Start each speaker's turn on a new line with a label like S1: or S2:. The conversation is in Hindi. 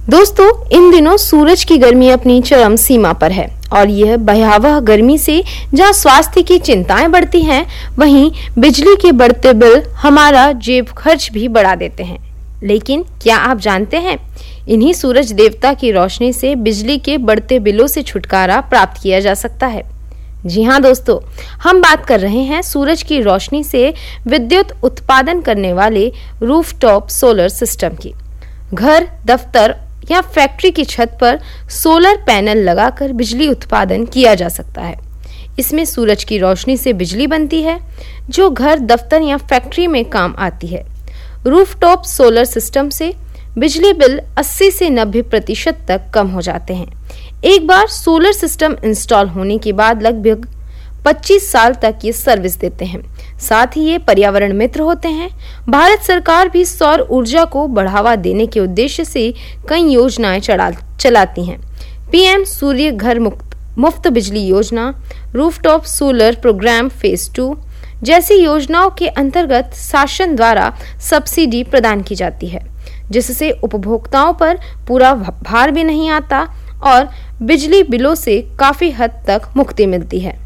S1: दोस्तों, इन दिनों सूरज की गर्मी अपनी चरम सीमा पर है और यह भयावह गर्मी से जहां स्वास्थ्य की चिंताएं बढ़ती हैं, वहीं बिजली के बढ़ते बिल हमारा जेब खर्च भी बढ़ा देते हैं। लेकिन क्या आप जानते हैं, इन्हीं सूरज देवता की रोशनी से बिजली के बढ़ते बिलों से छुटकारा प्राप्त किया जा सकता है। जी हाँ दोस्तों, हम बात कर रहे हैं सूरज की रोशनी से विद्युत उत्पादन करने वाले रूफटॉप सोलर सिस्टम की। घर, दफ्तर या फैक्ट्री की छत पर सोलर पैनल लगाकर बिजली उत्पादन किया जा सकता है। इसमें सूरज की रोशनी से बिजली बनती है जो घर, दफ्तर या फैक्ट्री में काम आती है। रूफटॉप सोलर सिस्टम से बिजली बिल 80 से 90% तक कम हो जाते हैं। एक बार सोलर सिस्टम इंस्टॉल होने के बाद लगभग 25 साल तक ये सर्विस देते हैं। साथ ही ये पर्यावरण मित्र होते हैं। भारत सरकार भी सौर ऊर्जा को बढ़ावा देने के उद्देश्य से कई योजनाएं चलाती हैं। पीएम सूर्य घर मुफ्त बिजली योजना, रूफटॉप सोलर प्रोग्राम फेज 2 जैसी योजनाओं के अंतर्गत शासन द्वारा सब्सिडी प्रदान की जाती है, जिससे उपभोक्ताओं पर पूरा भार भी नहीं आता और बिजली बिलों से काफी हद तक मुक्ति मिलती है।